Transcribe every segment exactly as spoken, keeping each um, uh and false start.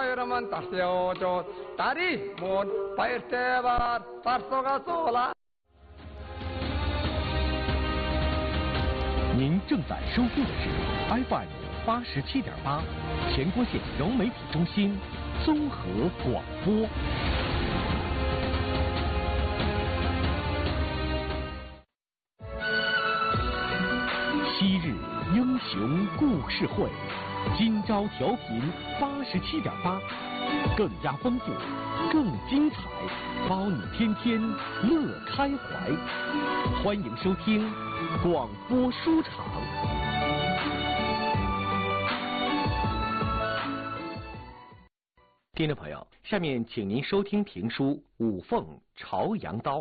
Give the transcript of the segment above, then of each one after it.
이름은 다시오조 다리 못 바이테바 파소가 소라。 您正在收听的是 F M 八十七点八，前郭县融媒体中心综合广播。昔日英雄故事会，今朝调频八十七点八，更加丰富，更精彩，包你天天乐开怀。欢迎收听广播书场。听众朋友，下面请您收听评书《五凤朝阳刀》。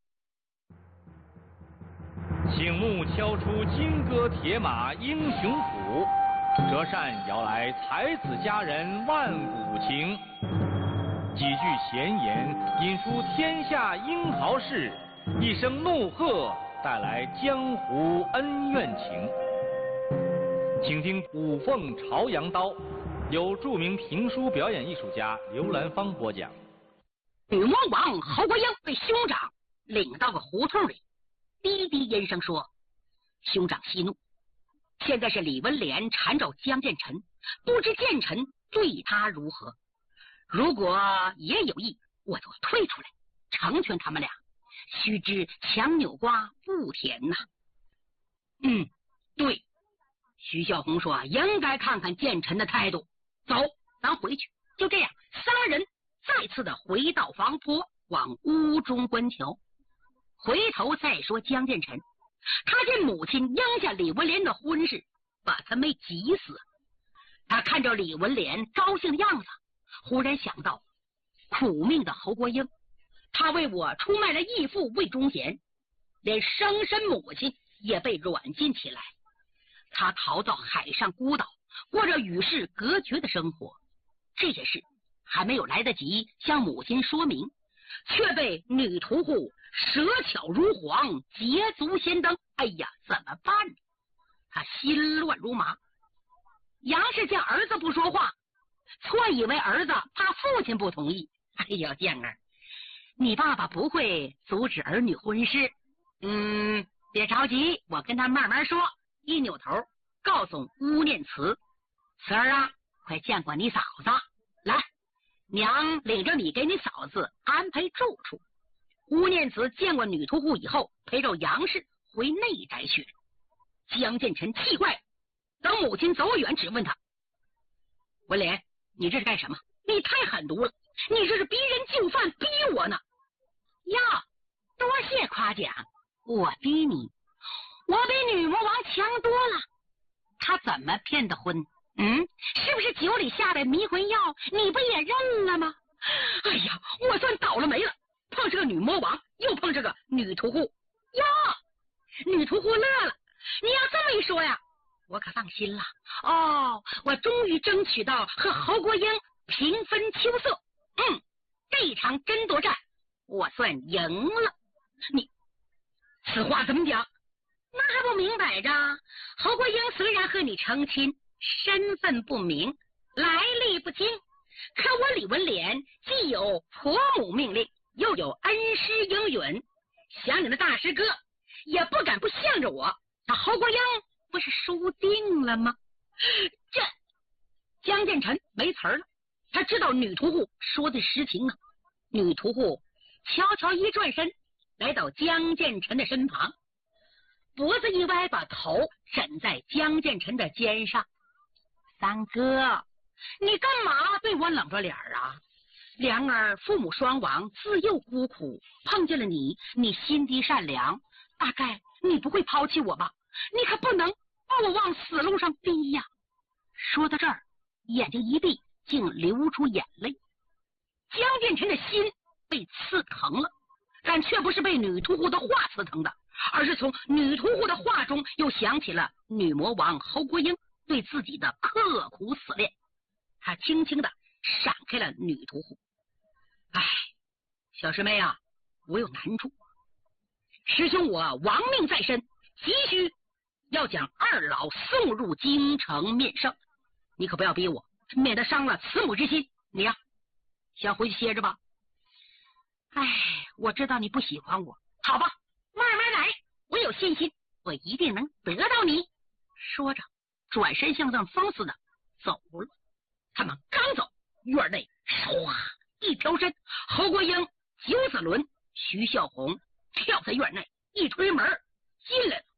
请木敲出金戈铁马英雄谱，折扇摇来才子佳人万古情。几句闲言引出天下英豪事，一声怒喝带来江湖恩怨情。请听《五凤朝阳刀》，由著名评书表演艺术家刘兰芳播讲。 女魔王侯国英被兄长领到个胡同里，低低音声说：“兄长息怒，现在是李文莲缠着江建成，不知建成对他如何？如果也有意，我就退出来成全他们俩。须知强扭瓜不甜呐。”嗯，对。徐孝红说：“应该看看建成的态度。走，咱回去。”就这样，仨人再次的回到房坡，往屋中观瞧。回头再说江建成，他见母亲应下李文莲的婚事，把他妹急死。他看着李文莲高兴的样子，忽然想到苦命的侯国英，他为我出卖了义父魏忠贤，连生身母亲也被软禁起来。他逃到海上孤岛，过着与世隔绝的生活。这件事还没有来得及向母亲说明，却被女屠户蛇巧如簧，捷足先登。哎呀，怎么办？他心乱如麻。杨氏见儿子不说话，错以为儿子怕父亲不同意。哎呀，健儿，你爸爸不会阻止儿女婚事。嗯，别着急，我跟他慢慢说。一扭头告诉乌念慈：“慈儿啊，快见过你嫂子，来，娘领着你给你嫂子安排住处。”乌念慈见过女屠户以后，陪着杨氏回内宅去了。江建成气坏，等母亲走远，只问他：“文莲，你这是干什么？你太狠毒了！你这是逼人就范，逼我呢！”呀，多谢夸奖，我逼你，我比女魔王强多了。他怎么骗的婚？嗯，是不是酒里下的迷魂药？你不也认了吗？哎呀，我算倒了霉了，碰上个女魔王，又碰上个女屠户。哟，女屠户乐了，你要这么一说呀，我可放心了。哦，我终于争取到和侯国英平分秋色。嗯，这场争夺战我算赢了。你此话怎么讲？那还不明摆着？侯国英虽然和你成亲，身份不明，来历不清，可我李文莲既有婆母命令，又有恩师应允，想你的大师哥也不敢不向着我。那侯国英不是输定了吗？这江建成没词儿了，他知道女屠户说的实情啊。女屠户悄悄一转身，来到江建成的身旁，脖子一歪，把头枕在江建成的肩上。三哥，你干嘛对我冷着脸啊？莲儿父母双亡，自幼孤苦，碰见了你，你心地善良，大概你不会抛弃我吧？你可不能把我往死路上逼呀！说到这儿，眼睛一闭，竟流出眼泪。江建成的心被刺疼了，但却不是被女屠户的话刺疼的，而是从女屠户的话中又想起了女魔王侯国英对自己的刻苦死恋。他轻轻的闪开了女屠户。哎，小师妹啊，我有难处，师兄我亡命在身，急需要将二老送入京城面圣，你可不要逼我，免得伤了慈母之心。 你呀、啊，先回去歇着吧。哎，我知道你不喜欢我，好吧，慢慢来，我有信心，我一定能得到你。说着，转身像阵风似的走了。他们刚走，院内唰一飘身，侯国英、九子伦、徐孝红跳在院内，一推门进来了。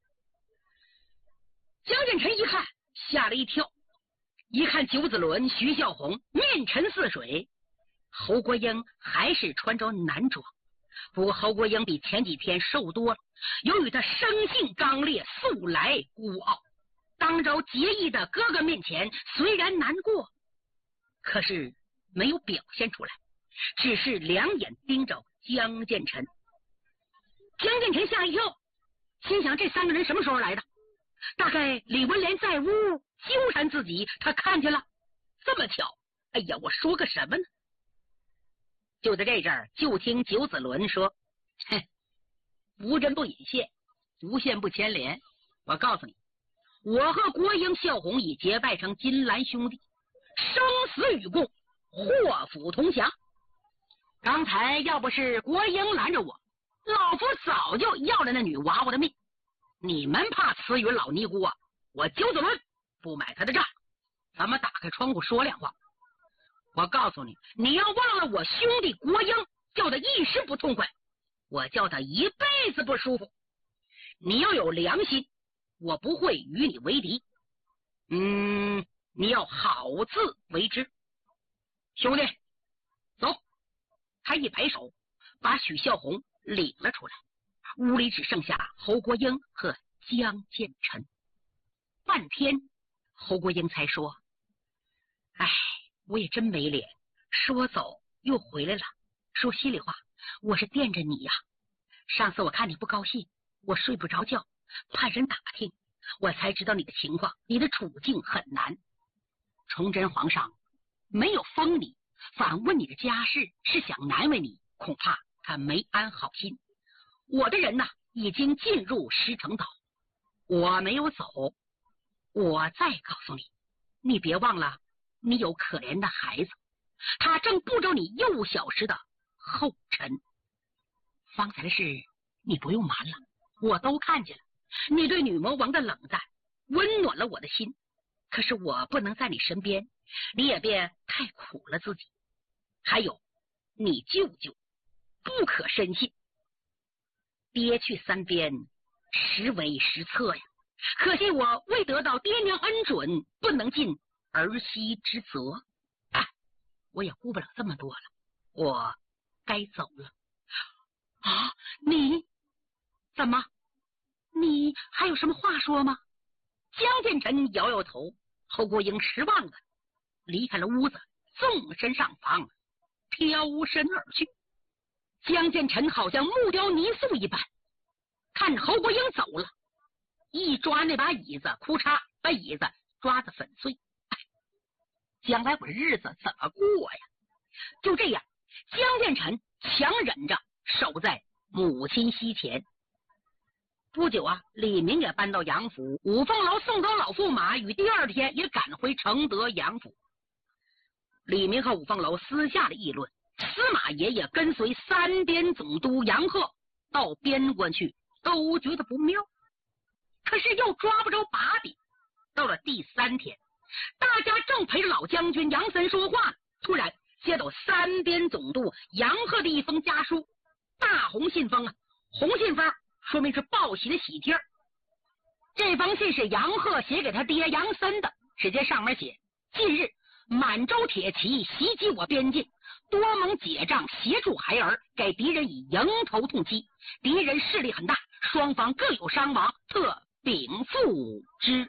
江建成一看，吓了一跳，一看九子伦、徐孝红面沉似水，侯国英还是穿着男装，不过侯国英比前几天瘦多了。由于他生性刚烈，素来孤傲，当着结义的哥哥面前，虽然难过，可是没有表现出来，只是两眼盯着江建成。江建成吓一跳，心想这三个人什么时候来的？大概李文莲在屋纠缠自己，他看见了。这么巧，哎呀，我说个什么呢？就在这阵儿，就听九子伦说：“哼，无针不引线，无线不牵连。我告诉你，我和国英、孝红已结拜成金兰兄弟，生死与共，祸福同享。刚才要不是国英拦着我，老夫早就要了那女娃娃的命。你们怕慈云老尼姑啊？我九子伦不买他的账。咱们打开窗户说亮话。我告诉你，你要忘了我兄弟国英，叫他一时不痛快，我叫他一辈子不舒服。你要有良心，我不会与你为敌。嗯，你要好自为之。兄弟，走！他一摆手，把许孝红领了出来。屋里只剩下侯国英和江建成。半天，侯国英才说：“哎，我也真没脸，说走又回来了。说心里话，我是惦着你呀。上次我看你不高兴，我睡不着觉，派人打听，我才知道你的情况，你的处境很难。崇祯皇上没有封你，反问你的家事，是想难为你，恐怕他没安好心。我的人呐，已经进入石城岛，我没有走。我再告诉你，你别忘了，你有可怜的孩子，他正步着你幼小时的后尘。方才的事你不用瞒了，我都看见了。你对女魔王的冷淡，温暖了我的心。可是我不能在你身边，你也别太苦了自己。还有，你舅舅不可深信。爹去三边，实为失策呀。可惜我未得到爹娘恩准，不能尽儿媳之责。哎，我也顾不了这么多了，我该走了。啊，你怎么？你还有什么话说吗？江建成摇摇头，侯国英失望了，离开了屋子，纵身上房，飘身而去。江建成好像木雕泥塑一般，看着侯国英走了，一抓那把椅子，哭嚓把椅子抓得粉碎。哎，将来我日子怎么过呀？就这样，江建成强忍着守在母亲膝前。不久啊，李明也搬到杨府，五凤楼送走老驸马，与第二天也赶回承德杨府。李明和五凤楼私下的议论，司马爷爷跟随三边总督杨鹤到边关去，都觉得不妙，可是又抓不着把柄。到了第三天，大家正陪着老将军杨森说话，突然接到三边总督杨鹤的一封家书，大红信封啊，红信封说明是报喜的喜帖。这封信是杨鹤写给他爹杨森的，只见上面写：近日满洲铁骑袭击我边境，多蒙解仗协助孩儿，给敌人以迎头痛击，敌人势力很大，双方各有伤亡，特禀复之。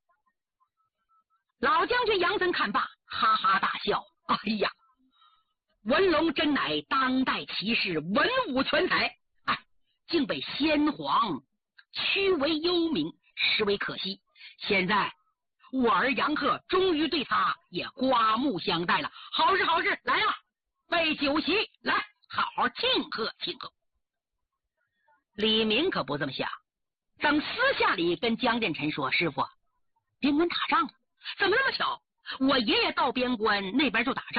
老将军杨森看罢，哈哈大笑：哎呀，文龙真乃当代骑士，文武全才，哎，竟被先皇屈为幽冥，实为可惜。现在我儿杨鹤终于对他也刮目相待了。好事好事，来了，备酒席，来好好庆贺庆贺。李明可不这么想，等私下里跟江建成说：师傅，边关打仗了，怎么那么巧，我爷爷到边关那边就打仗，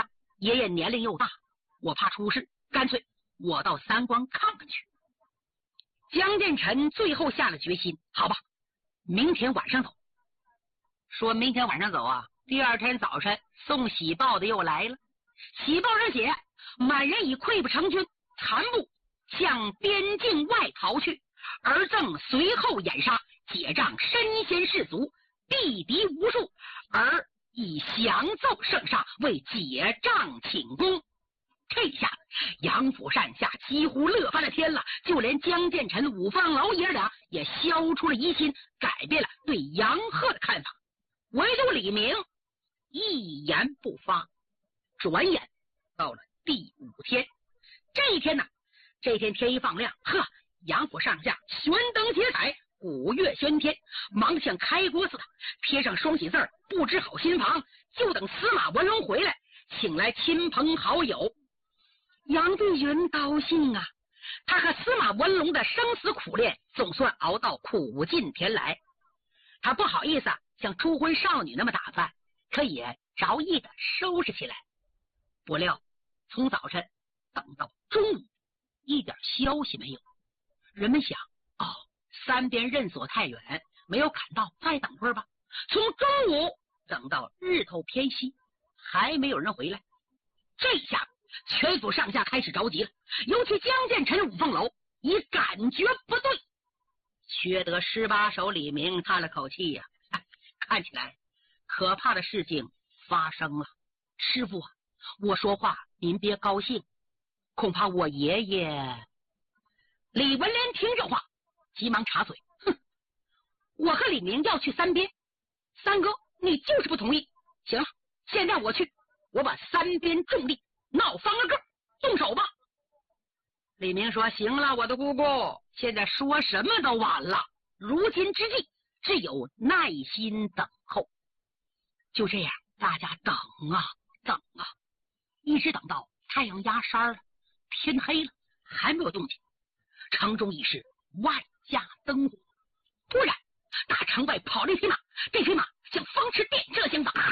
爷爷年龄又大，我怕出事，干脆我到三关看看去。江建成最后下了决心，好吧，明天晚上走。说明天晚上走啊，第二天早晨送喜报的又来了。喜报上写，满人已溃不成军，残部向边境外逃去，而正随后掩杀，解仗身先士卒，毙敌无数，而以降奏圣上为解仗请功。这下杨府上下几乎乐翻了天了，就连江建成、五方楼爷俩也消除了疑心，改变了对杨鹤的看法。唯独李明一言不发。转眼到了第五天，这一天呢，这天天一放亮，呵，杨府上下悬灯结彩，鼓乐喧天，忙像开锅似的，贴上双喜字，布置好新房，就等司马文龙回来，请来亲朋好友。杨帝云高兴啊，他和司马文龙的生死苦恋总算熬到苦尽甜来。他不好意思啊，像初婚少女那么打扮，可也着意的收拾起来。不料从早晨等到中午，一点消息没有。人们想，哦，三边任所太远，没有赶到，再等会儿吧。从中午等到日头偏西，还没有人回来。这下全府上下开始着急了，尤其江建成、五凤楼已感觉不对。缺德十八手李明叹了口气呀、啊哎，看起来可怕的事情发生了。师傅啊，我说话您别高兴，恐怕我爷爷……李文莲听这话，急忙插嘴：“哼，我和李明要去三边，三哥你就是不同意。行了，现在我去，我把三边重力闹翻了个，动手吧。”李明说：“行了，我的姑姑，现在说什么都晚了，如今之计只有耐心等候。”就这样，大家等啊等啊，一直等到太阳压山了，天黑了，还没有动静。城中已是万家灯火。突然，大城外跑了一匹马，这匹马像风驰电掣相仿。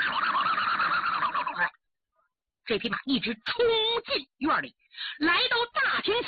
这匹马一直冲进院里，来到